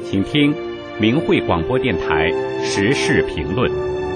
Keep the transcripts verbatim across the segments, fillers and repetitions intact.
请听明慧广播电台时事评论。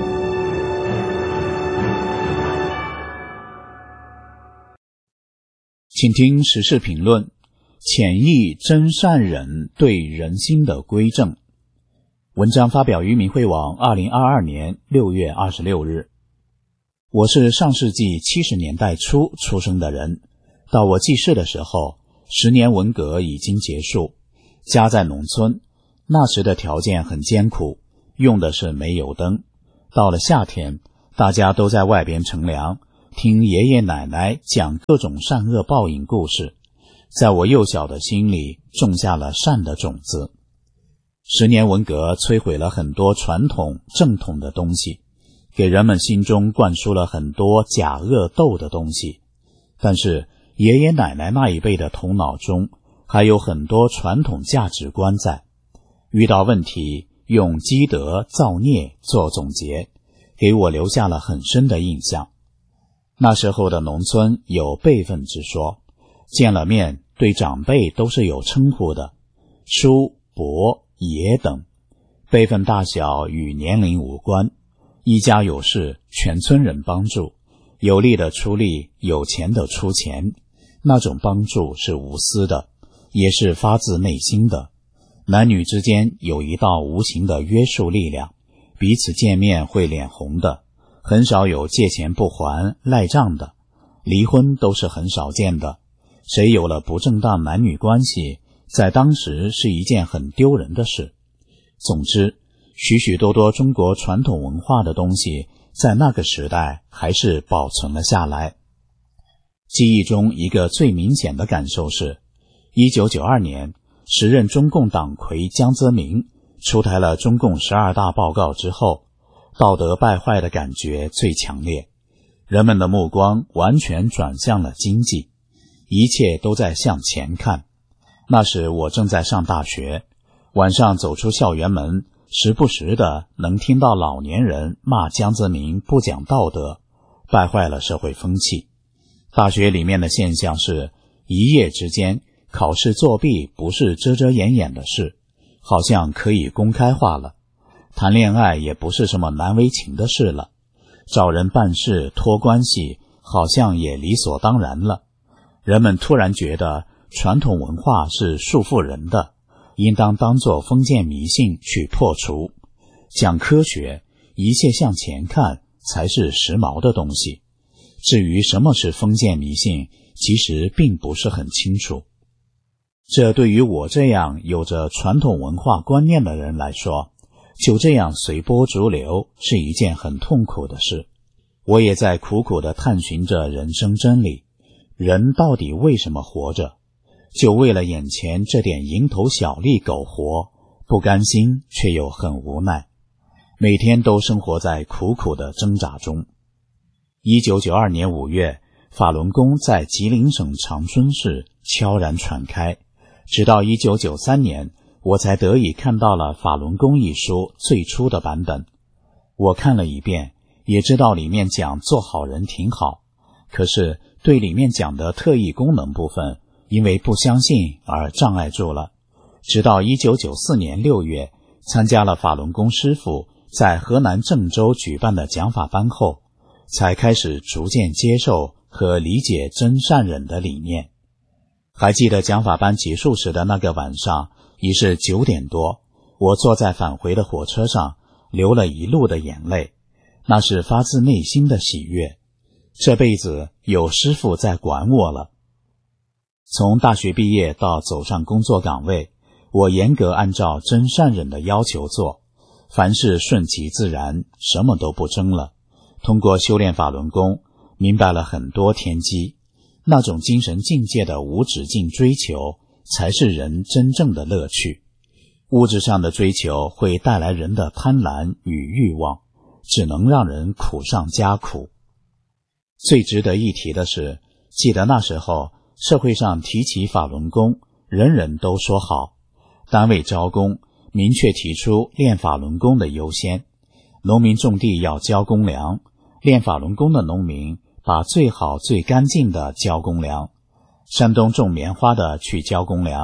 请听时事评论：潜意真善忍对人心的归正。文章发表于明慧网二零二二年六月二十六日。我是上世纪七十年代初出生的人，到我记事的时候，十年文革已经结束，家在农村，那时的条件很艰苦，用的是煤油灯。到了夏天，大家都在外边乘凉，听爷爷奶奶讲各种善恶报应故事，在我幼小的心里种下了善的种子。十年文革摧毁了很多传统正统的东西，给人们心中灌输了很多假恶斗的东西，但是爷爷奶奶那一辈的头脑中还有很多传统价值观在，遇到问题用积德造孽做总结，给我留下了很深的印象。那时候的农村有辈分之说，见了面对长辈都是有称呼的，叔、伯、爷等，辈分大小与年龄无关，一家有事全村人帮助，有力的出力，有钱的出钱，那种帮助是无私的，也是发自内心的。男女之间有一道无形的约束力量，彼此见面会脸红的，很少有借钱不还赖账的，离婚都是很少见的。谁有了不正当男女关系，在当时是一件很丢人的事。总之，许许多多中国传统文化的东西在那个时代还是保存了下来。记忆中一个最明显的感受是，一九九二年时任中共党魁江泽民出台了中共十二大报告之后，道德败坏的感觉最强烈，人们的目光完全转向了经济，一切都在向前看。那时我正在上大学，晚上走出校园门，时不时的能听到老年人骂江泽民不讲道德，败坏了社会风气。大学里面的现象是，一夜之间考试作弊不是遮遮掩掩的事，好像可以公开化了。谈恋爱也不是什么难为情的事了，找人办事托关系好像也理所当然了。人们突然觉得传统文化是束缚人的，应当当作封建迷信去破除。讲科学，一切向前看才是时髦的东西。至于什么是封建迷信，其实并不是很清楚。这对于我这样有着传统文化观念的人来说，就这样随波逐流是一件很痛苦的事。我也在苦苦地探寻着人生真理，人到底为什么活着？就为了眼前这点蝇头小利苟活，不甘心却又很无奈，每天都生活在苦苦的挣扎中。一九九二年五月，法轮功在吉林省长春市悄然传开，直到一九九三年，我才得以看到了《法轮功》一书最初的版本。我看了一遍，也知道里面讲做好人挺好，可是对里面讲的特异功能部分，因为不相信而障碍住了。直到一九九四年六月，参加了法轮功师傅在河南郑州举办的讲法班后，才开始逐渐接受和理解真善忍的理念。还记得讲法班结束时的那个晚上，已是九点多，我坐在返回的火车上，流了一路的眼泪，那是发自内心的喜悦。这辈子有师傅在管我了。从大学毕业到走上工作岗位，我严格按照真善忍的要求做，凡事顺其自然，什么都不争了。通过修炼法轮功，明白了很多天机，那种精神境界的无止境追求，才是人真正的乐趣。物质上的追求会带来人的贪婪与欲望，只能让人苦上加苦。最值得一提的是，记得那时候社会上提起法轮功，人人都说好，单位招工明确提出练法轮功的优先，农民种地要交公粮，练法轮功的农民把最好最干净的交公粮，山东种棉花的去交公粮，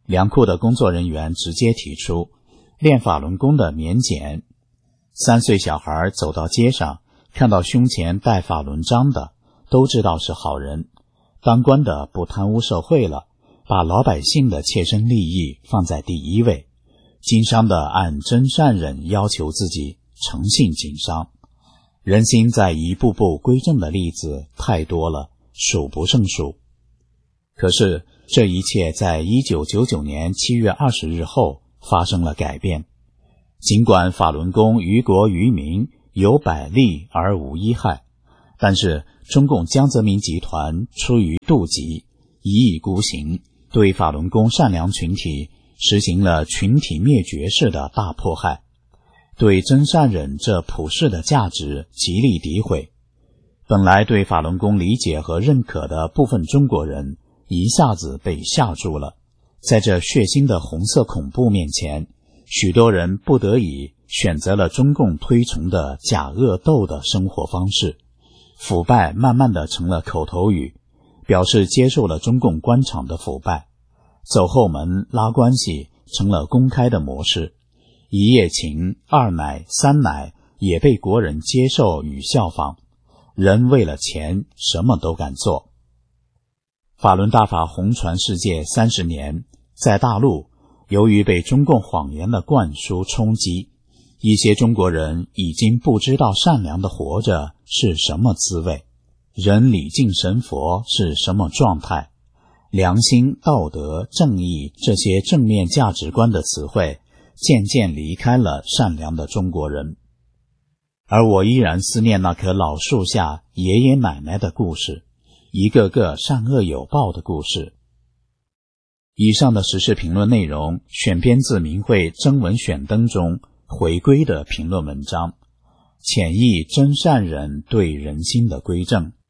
粮库的工作人员直接提出练法轮功的免检。三岁小孩走到街上，看到胸前戴法轮章的，都知道是好人。当官的不贪污受贿了，把老百姓的切身利益放在第一位。经商的按真善忍要求自己，诚信经商。人心在一步步归正的例子太多了，数不胜数。可是这一切在一九九九年七月二十日后发生了改变。尽管法轮功于国于民有百利而无一害，但是中共江泽民集团出于妒忌，一意孤行，对法轮功善良群体实行了群体灭绝式的大迫害，对真善忍这普世的价值极力诋毁。本来对法轮功理解和认可的部分中国人一下子被吓住了。在这血腥的红色恐怖面前，许多人不得已选择了中共推崇的假恶斗的生活方式，腐败慢慢的成了口头语，表示接受了中共官场的腐败。走后门拉关系成了公开的模式，一夜情、二奶、三奶也被国人接受与效仿。人为了钱什么都敢做。法轮大法红传世界三十年，在大陆由于被中共谎言的灌输冲击，一些中国人已经不知道善良的活着是什么滋味，人礼敬神佛是什么状态，良心、道德、正义这些正面价值观的词汇渐渐离开了善良的中国人。而我依然思念那棵老树下爷爷奶奶的故事，一个个善恶有报的故事。以上的时事评论内容选编自明慧征文选登中回归的评论文章，潜意真善忍对人心的归正。